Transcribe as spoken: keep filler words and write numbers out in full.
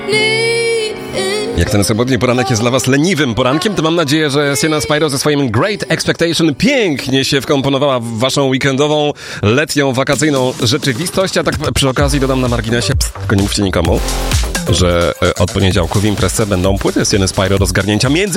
Jak ten sobotni poranek jest dla was leniwym porankiem, to mam nadzieję, że Sienna Spyro ze swoim Great Expectation pięknie się wkomponowała w waszą weekendową, letnią, wakacyjną rzeczywistość. A tak przy okazji dodam na marginesie, pst, tylko nie mówcie nikomu, że od poniedziałku w imprezce będą płyty Sienny Spyro do zgarnięcia między